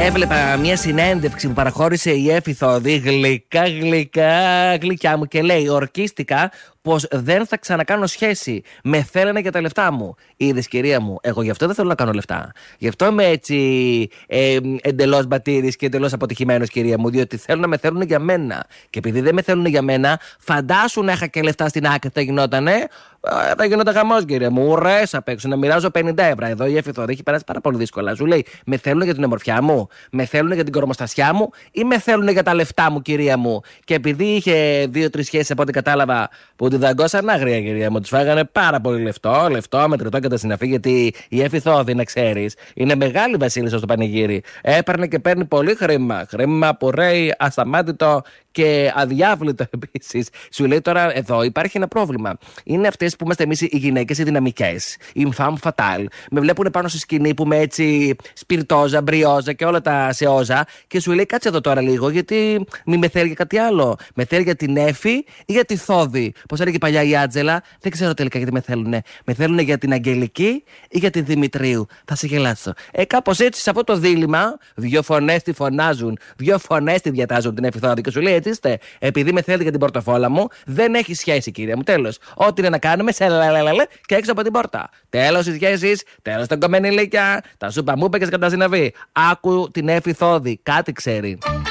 Έβλεπα μια συνέντευξη που παραχώρησε η Έφη Θόδη, γλυκιά μου, και λέει: ορκίστηκα πως δεν θα ξανακάνω σχέση. Με θέλανε για τα λεφτά μου. Είδες, κυρία μου, εγώ γι' αυτό δεν θέλω να κάνω λεφτά. Γι' αυτό είμαι έτσι εντελώς μπατήρης και εντελώς αποτυχημένος, κυρία μου, διότι θέλουν να με θέλουν για μένα. Και επειδή δεν με θέλουν για μένα, φαντάσου να είχα και λεφτά στην άκρη, θα γινότανε. Θα γινόταν χαμός, κυρία μου. Ουρές απ' έξω να μοιράζω 50 ευρώ. Εδώ η Έφη Θόδη έχει περάσει πάρα πολύ δύσκολα. Σου λέει: με θέλουν για την ομορφιά μου, με θέλουν για την κορμοστασιά μου ή με θέλουν για τα λεφτά μου, κυρία μου. Και επειδή είχε 2-3 σχέσεις από ό,τι κατάλαβα που τη δαγκώσαν άγρια, κυρία μου, τους φάγανε πάρα πολύ λεφτό, μετρητό και τα συναφή. Γιατί η Έφη Θόδη, να ξέρεις, είναι μεγάλη βασίλισσα στο πανηγύρι. Έπαιρνε και παίρνει πολύ χρήμα. Χρήμα που ρέει ασταμάτητο και αδιάβλητο επίσης. Σου λέει τώρα εδώ υπάρχει ένα πρόβλημα. Είναι αυτές που είμαστε εμείς οι γυναίκες οι δυναμικές, οι femme fatale. Με βλέπουν πάνω στη σκηνή που είμαι έτσι σπιρτόζα, μπριόζα και όλα τα σεόζα. Και σου λέει: κάτσε εδώ τώρα λίγο, γιατί μη με θέλει για κάτι άλλο. Με θέλει για την Έφη ή για τη Θόδη. Πώς έλεγε παλιά η Άντζελα, δεν ξέρω τελικά γιατί με θέλουνε. Με θέλουνε για την Αγγελική ή για την Δημητρίου. Θα σε γελάσω. Κάπως έτσι σε αυτό το δίλημμα, δύο φωνές τη φωνάζουν, δύο φωνές τη διατάζουν την Έφη Θόδη. Και σου λέει: έτσι είστε, επειδή με θέλετε για την πορτοφόλα μου, δεν έχει σχέση, κυρία μου. Τέλος. Ό,τι είναι να κάνουμε, σε λαλαλαλε και έξω από την πόρτα. Τέλος οι σχέσεις, τέλος τα κομμένη ηλικία, τα σούπα μου και κατά συναβή. Άκου την Έφη Θόδη, κάτι ξέρει.